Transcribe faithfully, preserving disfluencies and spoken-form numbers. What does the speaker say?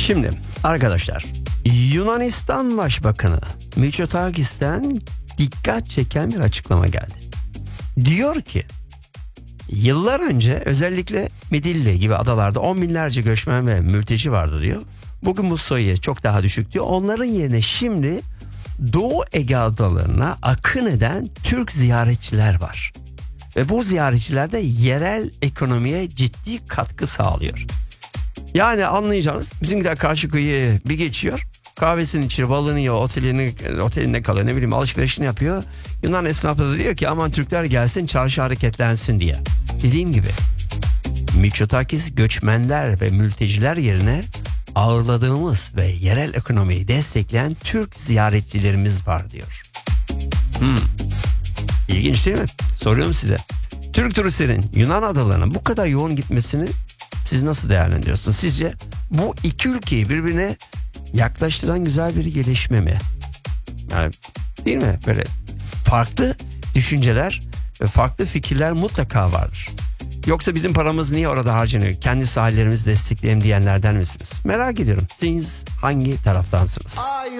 Şimdi arkadaşlar, Yunanistan Başbakanı Mitsotakis'ten dikkat çeken bir açıklama geldi. Diyor ki yıllar önce özellikle Midilli gibi adalarda on binlerce göçmen ve mülteci vardı diyor. Bugün bu sayı çok daha düşük diyor. Onların yerine şimdi Doğu Ege adalarına akın eden Türk ziyaretçiler var. Ve bu ziyaretçiler de yerel ekonomiye ciddi katkı sağlıyor. Yani anlayacağınız bizimkiler karşı kıyıya bir geçiyor. Kahvesini içiyor, balını yiyor, otelini, otelinde kalıyor, ne bileyim alışverişini yapıyor. Yunan esnafı da diyor ki aman Türkler gelsin, çarşı hareketlensin diye. Dediğim gibi Mitsotakis göçmenler ve mülteciler yerine ağırladığımız ve yerel ekonomiyi destekleyen Türk ziyaretçilerimiz var diyor. Hmm. İlginç değil mi? Soruyorum size. Türk turistlerin Yunan adalarına bu kadar yoğun gitmesini siz nasıl değerlendiriyorsunuz? Sizce bu iki ülkeyi birbirine yaklaştıran güzel bir gelişme mi? Yani değil mi? Böyle farklı düşünceler ve farklı fikirler mutlaka vardır. Yoksa bizim paramız niye orada harcanıyor? Kendi sahillerimizi destekleyelim diyenlerden misiniz? Merak ediyorum. Siz hangi taraftansınız?